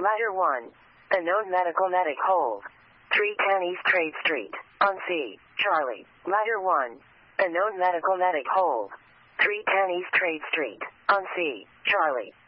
Ladder 1. Unknown medical medic hold. 310 East Trade Street. On C. Charlie. Ladder 1. Unknown medical medic hold. 310 East Trade Street. On C. Charlie.